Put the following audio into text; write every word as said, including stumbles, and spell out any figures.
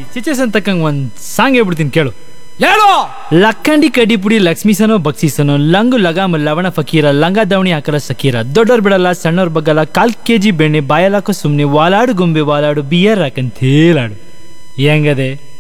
Situation ತಕ್ಕಂಗೆ ಒಂದು song ಹೇಳ್ಬಿಡ್ತೀನಿ ಕೇಳು. ಹೇಳು. ಲಕ್ಕಂಡಿ ಕಡಿಪುಡಿ ಲಕ್ಷ್ಮೀಸನೋ ಬಕ್ಸೀಸನೋ ಲಂಗು ಲಗಾಮ ಲವಣ ಫಕೀರ ಲಂಗ ದಾವಣಿ ಹಾಕರ ಸಕೀರ ದೊಡ್ಡೋರ್ ಬಿಡಲ್ಲ ಸಣ್ಣೋರ್ ಬಗ್ಗಲ್ಲ ಕಾಲ್ ಕೆಜಿ ಬೆಣ್ಣೆ ಬಾಯಲಾಕೋ ಸುಮ್ನೆ ವಾಲಾಡು ಗೊಂಬೆ ವಾಲಾಡು ಬಿಯರ್ ಹಾಕಂತ ಹೇಳಾಡು. ಹೆಂಗದೆ